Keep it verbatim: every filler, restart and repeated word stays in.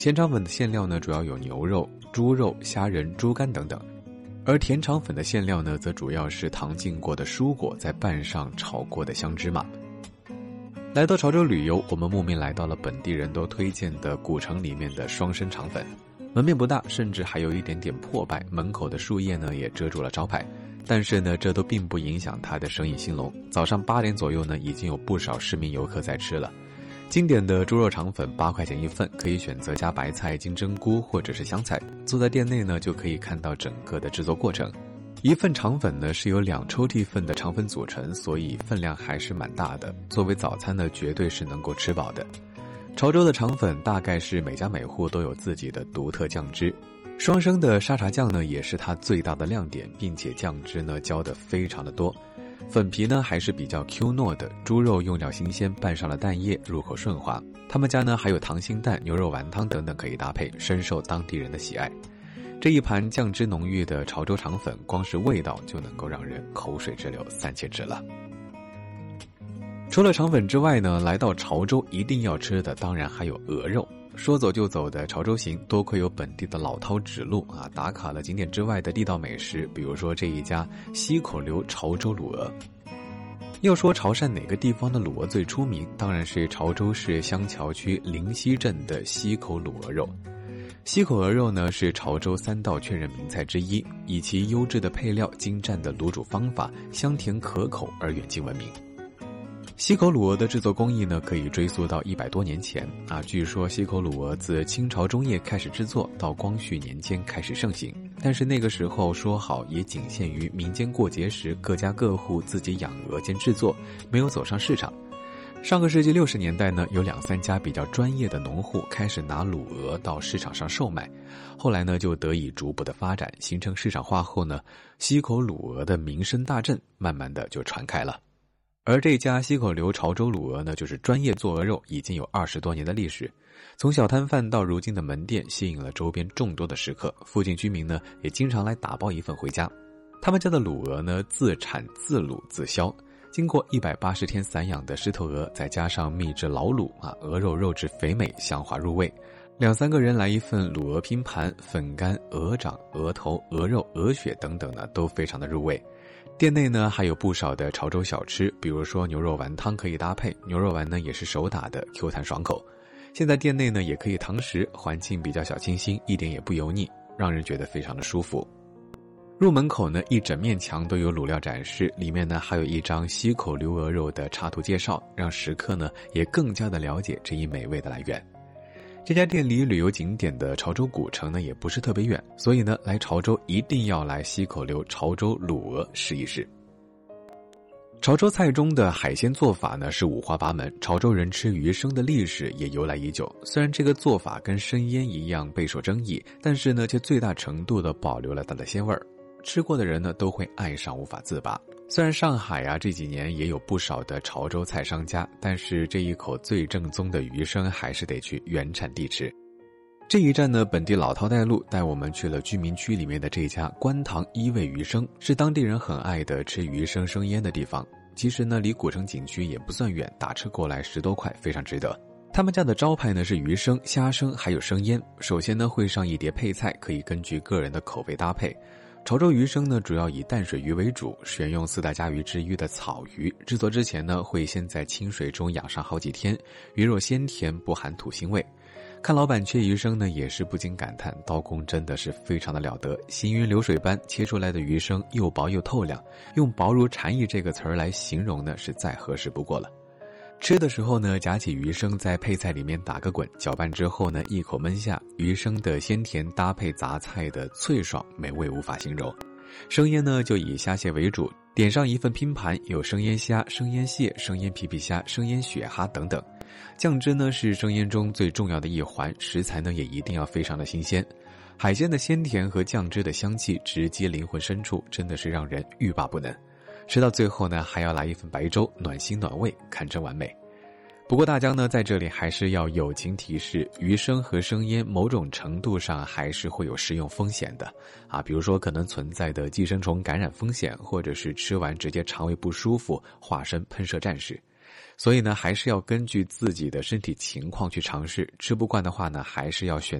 咸肠粉的馅料呢，主要有牛肉、猪肉、虾仁、猪肝等等，而甜肠粉的馅料呢，则主要是糖浸过的蔬果，再拌上炒过的香芝麻。来到潮州旅游，我们慕名来到了本地人都推荐的古城里面的双生肠粉。门面不大，甚至还有一点点破败，门口的树叶呢也遮住了招牌。但是呢，这都并不影响它的生意兴隆。早上八点左右呢，已经有不少市民游客在吃了。经典的猪肉肠粉八块钱一份，可以选择加白菜、金针菇或者是香菜。坐在店内呢，就可以看到整个的制作过程。一份肠粉呢是由两抽屉份的肠粉组成，所以分量还是蛮大的。作为早餐呢，绝对是能够吃饱的。潮州的肠粉大概是每家每户都有自己的独特酱汁，双生的沙茶酱呢也是它最大的亮点，并且酱汁呢浇得非常的多。粉皮呢还是比较 Q 糯的，猪肉用料新鲜，拌上了蛋液，入口顺滑。他们家呢还有溏心蛋、牛肉丸汤等等可以搭配，深受当地人的喜爱。这一盘酱汁浓郁的潮州肠粉，光是味道就能够让人口水直流三千尺了。除了肠粉之外呢，来到潮州一定要吃的当然还有鹅肉。说走就走的潮州行，多亏有本地的老饕指路啊，打卡了景点之外的地道美食，比如说这一家溪口流潮州卤鹅。要说潮汕哪个地方的卤鹅最出名，当然是潮州市香桥区灵溪镇的溪口卤鹅肉。溪口鹅肉呢是潮州三道确认名菜之一，以其优质的配料、精湛的卤煮方法、香甜可口而远近闻名。溪口卤鹅的制作工艺呢，可以追溯到一百多年前啊。据说溪口卤鹅自清朝中叶开始制作，到光绪年间开始盛行，但是那个时候说好也仅限于民间过节时各家各户自己养鹅兼制作，没有走上市场。上个世纪六十年代呢，有两三家比较专业的农户开始拿卤鹅到市场上售卖，后来呢就得以逐步的发展，形成市场化后呢，溪口卤鹅的名声大振，慢慢的就传开了。而这家溪口流潮州卤鹅呢，就是专业做鹅肉，已经有二十多年的历史。从小摊贩到如今的门店，吸引了周边众多的食客，附近居民呢也经常来打包一份回家。他们家的卤鹅呢，自产自卤自销，经过一百八十天散养的狮头鹅，再加上秘制老卤啊，鹅肉肉质肥美，香滑入味。两三个人来一份卤鹅拼盘，粉干、鹅掌、鹅头、鹅肉、鹅血等等呢，都非常的入味。店内呢还有不少的潮州小吃，比如说牛肉丸汤可以搭配，牛肉丸呢也是手打的 Q 弹爽口。现在店内呢也可以堂食，环境比较小清新，一点也不油腻，让人觉得非常的舒服。入门口呢一整面墙都有卤料展示，里面呢还有一张溪口流鹅肉的插图介绍，让食客呢也更加的了解这一美味的来源。这家店离旅游景点的潮州古城呢也不是特别远，所以呢来潮州一定要来溪口流潮州卤鹅试一试。潮州菜中的海鲜做法呢是五花八门，潮州人吃鱼生的历史也由来已久。虽然这个做法跟生腌一样备受争议，但是呢却最大程度的保留了它的鲜味儿，吃过的人呢都会爱上无法自拔。虽然上海啊这几年也有不少的潮州菜商家，但是这一口最正宗的鱼生还是得去原产地吃。这一站呢，本地老饕带路带我们去了居民区里面的这家官塘一味鱼生，是当地人很爱的吃鱼生生腌的地方。其实呢离古城景区也不算远，打车过来十多块，非常值得。他们家的招牌呢是鱼生、虾生还有生腌。首先呢会上一碟配菜，可以根据个人的口味搭配。潮州鱼生呢主要以淡水鱼为主，选用四大家鱼之一的草鱼，制作之前呢会先在清水中养上好几天，鱼肉鲜甜不含土腥味。看老板切鱼生呢也是不禁感叹，刀工真的是非常的了得，行云流水般切出来的鱼生又薄又透亮，用薄如蝉翼这个词儿来形容呢是再合适不过了。吃的时候呢，夹起鱼生在配菜里面打个滚，搅拌之后呢，一口闷下，鱼生的鲜甜搭配杂菜的脆爽，美味无法形容。生腌呢就以虾蟹为主，点上一份拼盘，有生腌虾、生腌蟹、生腌皮皮虾、生腌雪蛤等等。酱汁呢是生腌中最重要的一环，食材呢也一定要非常的新鲜。海鲜的鲜甜和酱汁的香气直击灵魂深处，真的是让人欲罢不能。吃到最后呢，还要来一份白粥，暖心暖胃，堪称完美。不过大家呢在这里还是要友情提示，鱼生和生腌某种程度上还是会有食用风险的啊，比如说可能存在的寄生虫感染风险，或者是吃完直接肠胃不舒服，化身喷射战士。 所以呢，还是要根据自己的身体情况去尝试，吃不惯的话呢，还是要选